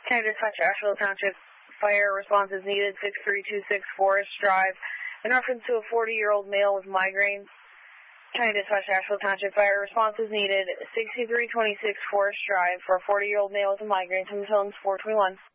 County Dispatch, Asheville Township. Fire response is needed, 6326 Forest Drive. In reference to a 40-year-old male with migraine. County Dispatch, Asheville Township. Fire response is needed, 6326 Forest Drive for a 40-year-old male with a migraine. Symptoms 421.